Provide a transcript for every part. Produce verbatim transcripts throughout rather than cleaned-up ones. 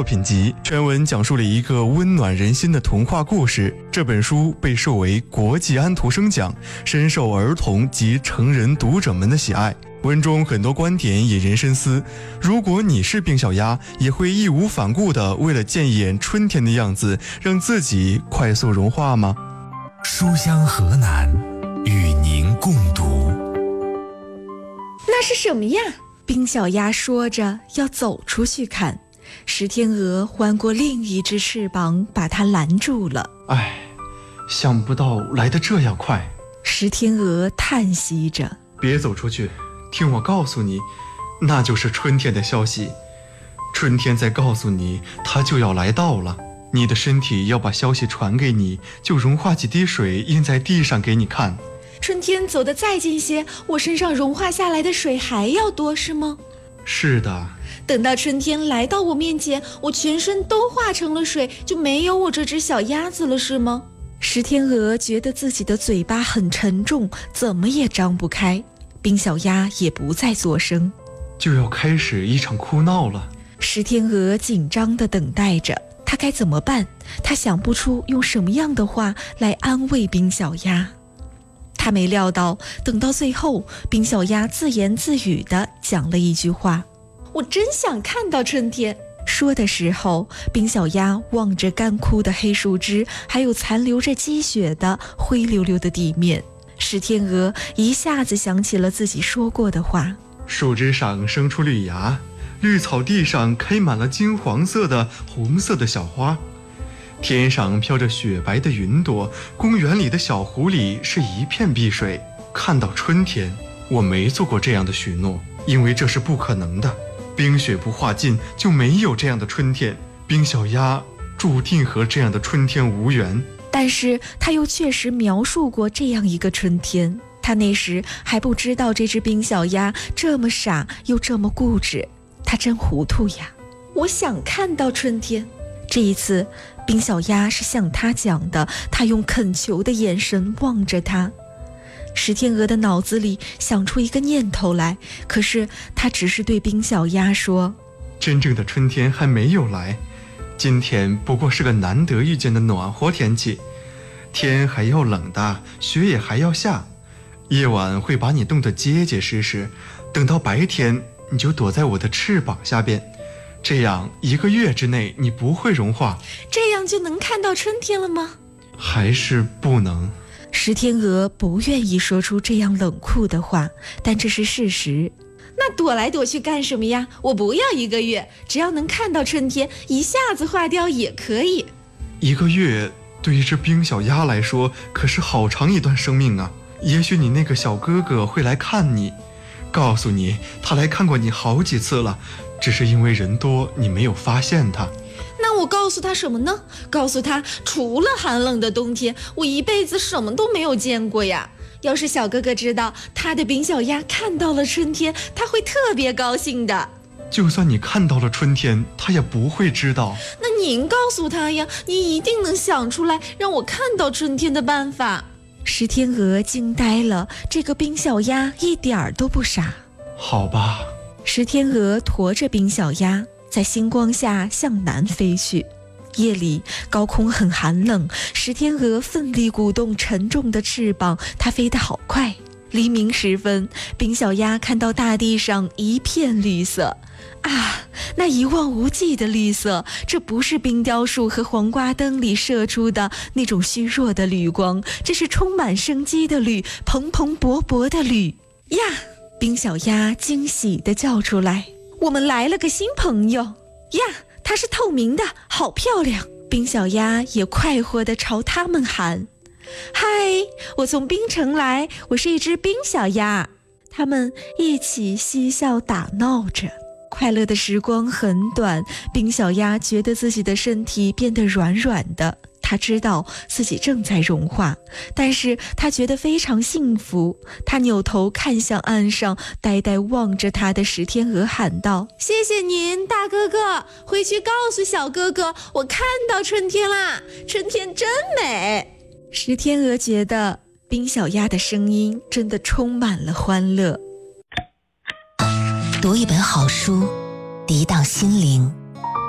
作品集，全文讲述了一个温暖人心的童话故事。这本书被授为国际安徒生奖，深受儿童及成人读者们的喜爱。文中很多观点引人深思，如果你是冰小鸭，也会义无反顾地为了见一眼春天的样子，让自己快速融化吗？ 书香河南，与您共读。 那是什么呀？冰小鸭说着要走出去看，石天鹅弯过另一只翅膀把它拦住了。 唉，想不到来得这样快。 石天鹅叹息着， 别走出去，听我告诉你，那就是春天的消息。春天在告诉你，它就要来到了。你的身体要把消息传给你，就融化几滴水印在地上给你看。 春天走得再近些，我身上融化下来的水还要多，是吗？ 是的。 等到春天来到我面前，我全身都化成了水，就没有我这只小鸭子了，是吗？石天鹅觉得自己的嘴巴很沉重，怎么也张不开。冰小鸭也不再作声。 就要开始一场哭闹了。 石天鹅紧张地等待着，它该怎么办？它想不出用什么样的话来安慰冰小鸭。他没料到，等到最后，冰小鸭自言自语地讲了一句话：我真想看到春天。说的时候，冰小鸭望着干枯的黑树枝，还有残留着积雪的灰溜溜的地面。石天鹅一下子想起了自己说过的话： 树枝上生出绿芽，绿草地上开满了金黄色的、红色的小花，天上飘着雪白的云朵，公园里的小湖里是一片碧水。看到春天，我没做过这样的许诺，因为这是不可能的。冰雪不化尽，就没有这样的春天。冰小鸭注定和这样的春天无缘。 但是他又确实描述过这样一个春天，他那时还不知道这只冰小鸭这么傻又这么固执，他真糊涂呀。我想看到春天。这一次冰小鸭是向他讲的，他用恳求的眼神望着他。石天鹅的脑子里想出一个念头来，可是他只是对冰小鸭说： 真正的春天还没有来，今天不过是个难得遇见的暖和天气，天还要冷的，雪也还要下，夜晚会把你冻得结结实实，等到白天你就躲在我的翅膀下边，这样一个月之内你不会融化。 这样就能看到春天了吗？ 还是不能。 石天鹅不愿意说出这样冷酷的话，但这是事实。那躲来躲去干什么呀？我不要一个月，只要能看到春天，一下子化掉也可以。 一个月对一只冰小鸭来说可是好长一段生命啊。也许你那个小哥哥会来看你，告诉你他来看过你好几次了，只是因为人多你没有发现他。 那我告诉他什么呢？告诉他除了寒冷的冬天，我一辈子什么都没有见过呀。要是小哥哥知道他的冰小鸭看到了春天，他会特别高兴的。 就算你看到了春天，他也不会知道。 那您告诉他呀，你一定能想出来让我看到春天的办法。石天鹅惊呆了，这个冰小鸭一点儿都不傻。 好吧。 石天鹅驮着冰小鸭在星光下向南飞去。夜里高空很寒冷，石天鹅奋力鼓动沉重的翅膀，它飞得好快。黎明时分，冰小鸭看到大地上一片绿色啊，那一望无际的绿色，这不是冰雕树和黄瓜灯里射出的那种虚弱的绿光，这是充满生机的绿，蓬蓬勃勃的绿呀！冰小鸭惊喜地叫出来：我们来了个新朋友呀！它是透明的，好漂亮。冰小鸭也快活地朝他们喊：嗨，我从冰城来，我是一只冰小鸭。他们一起嬉笑打闹着。快乐的时光很短，冰小鸭觉得自己的身体变得软软的，他知道自己正在融化，但是他觉得非常幸福。他扭头看向岸上，呆呆望着他的石天鹅喊道：谢谢您，大哥哥，回去告诉小哥哥，我看到春天啦，春天真美。石天鹅觉得冰小鸭的声音真的充满了欢乐。 读一本好书，涤荡心灵。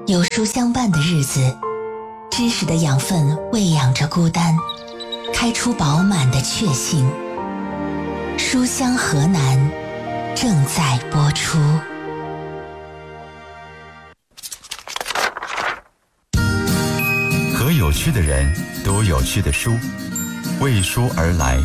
有书相伴的日子，知识的养分喂养着孤单，开出饱满的确信。书香河南正在播出。 和有趣的人读有趣的书，为书而来。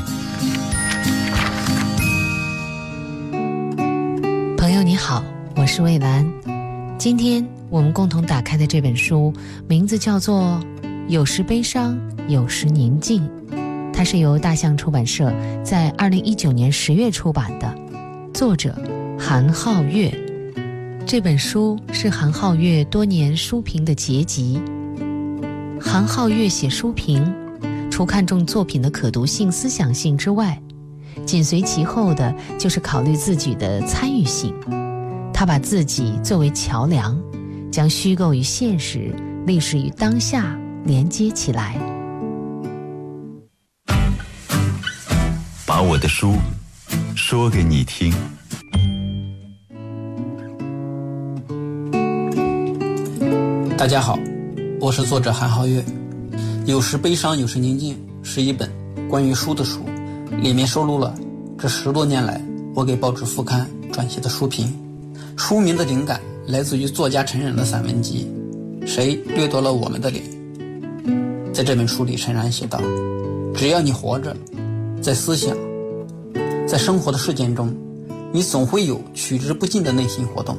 朋友你好，我是蔚蓝。今天我们共同打开的这本书名字叫做《有时悲伤，有时宁静》，它是由大象出版社在二零一九年十月出版的，作者韩浩月。这本书是韩浩月多年书评的结集。韩浩月写书评，除看重作品的可读性、思想性之外，紧随其后的就是考虑自己的参与性。他把自己作为桥梁，将虚构与现实、历史与当下连接起来。 把我的书说给你听。 大家好，我是作者韩浩月。有时悲伤，有时宁静是一本关于书的书，里面收录了这十多年来我给报纸副刊撰写的书评。书名的灵感来自于作家陈冉的散文集《谁掠夺了我们的脸》。在这本书里，陈冉写道，只要你活着，在思想，在生活的事件中，你总会有取之不尽的内心活动。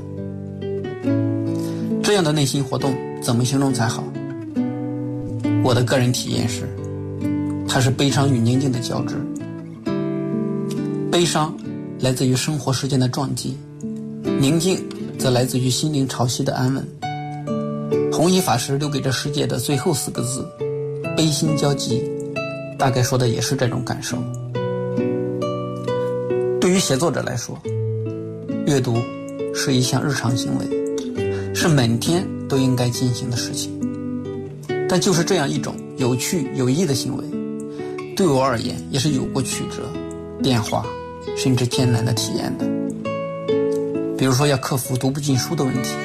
这样的内心活动怎么形容才好？我的个人体验是，它是悲伤与宁静的交织。悲伤来自于生活事件的撞击，宁静则来自于心灵潮汐的安稳。弘一法师留给这世界的最后四个字，悲心交集，大概说的也是这种感受。对于写作者来说，阅读是一项日常行为，是每天都应该进行的事情。但就是这样一种有趣有益的行为，对我而言也是有过曲折、变化甚至艰难的体验的。比如说要克服读不进书的问题，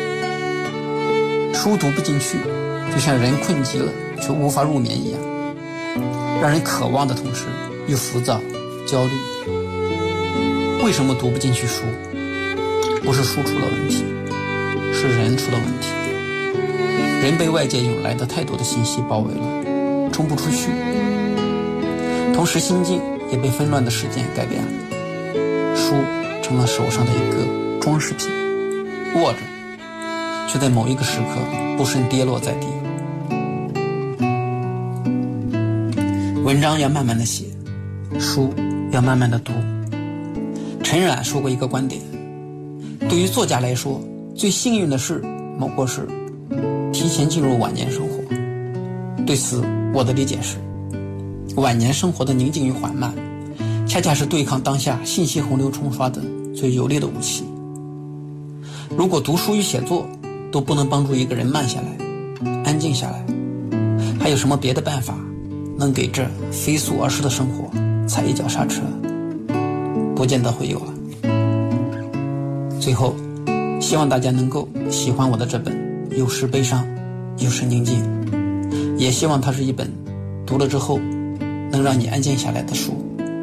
书读不进去，就像人困极了却无法入眠一样，让人渴望的同时又浮躁焦虑。为什么读不进去书？不是书出了问题，是人出了问题。人被外界涌来的太多的信息包围了，冲不出去，同时心境也被纷乱的事件改变了。书成了手上的一个装饰品，握着却在某一个时刻不慎跌落在地。文章要慢慢的写，书要慢慢的读。陈冉说过一个观点，对于作家来说，最幸运的事莫过是提前进入晚年生活。对此我的理解是，晚年生活的宁静与缓慢，恰恰是对抗当下信息洪流冲刷的最有力的武器。如果读书与写作都不能帮助一个人慢下来、安静下来，还有什么别的办法能给这飞速而逝的生活踩一脚刹车？不见得会有了。最后，希望大家能够喜欢我的这本有时悲伤，有时宁静，也希望它是一本读了之后能让你安静下来的书。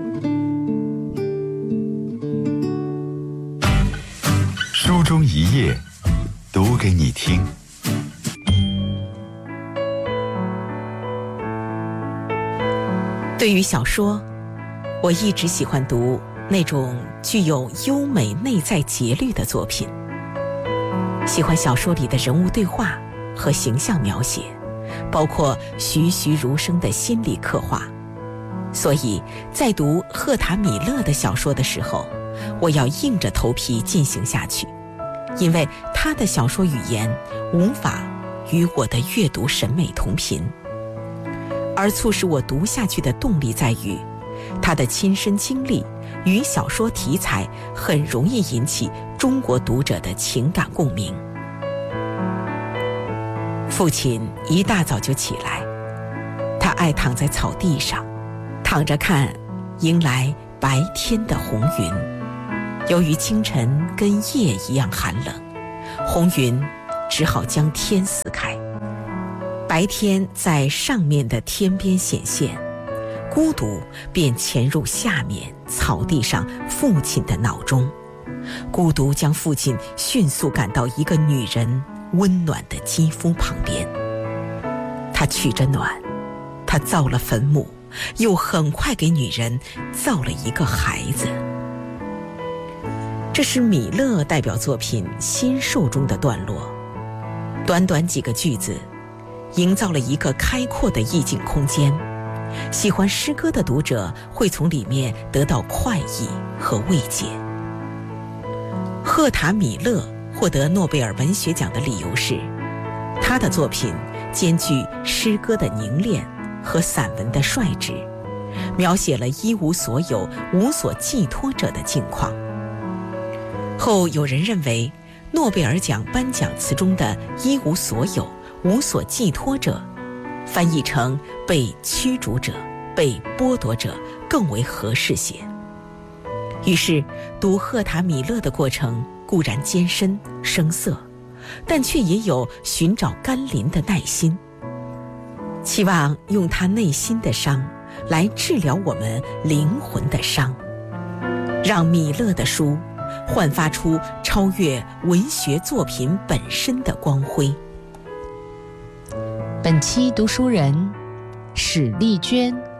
书中一页，读给你听。 对于小说，我一直喜欢读那种具有优美内在节律的作品，喜欢小说里的人物对话和形象描写，包括栩栩如生的心理刻画。所以在读赫塔米勒的小说的时候，我要硬着头皮进行下去，因为他的小说语言无法与我的阅读审美同频。而促使我读下去的动力在于，他的亲身经历与小说题材很容易引起中国读者的情感共鸣。父亲一大早就起来，他爱躺在草地上，躺着看迎来白天的红云。由于清晨跟夜一样寒冷，红云只好将天撕开。白天在上面的天边显现，孤独便潜入下面草地上父亲的脑中。孤独将父亲迅速赶到一个女人温暖的肌肤旁边，他取着暖，他造了坟墓，又很快给女人造了一个孩子。这是米勒代表作品《心兽》中的段落，短短几个句子，营造了一个开阔的意境空间。喜欢诗歌的读者会从里面得到快意和慰藉。赫塔米勒获得诺贝尔文学奖的理由是，他的作品兼具诗歌的凝练和散文的率直，描写了一无所有、无所寄托者的境况。后有人认为，诺贝尔奖颁奖词中的一无所有、无所寄托者，翻译成被驱逐者、被剥夺者更为合适些。于是读赫塔米勒的过程固然艰深生涩，但却也有寻找甘霖的耐心，期望用他内心的伤来治疗我们灵魂的伤，让米勒的书焕发出超越文学作品本身的光辉。 本期读书人史丽娟。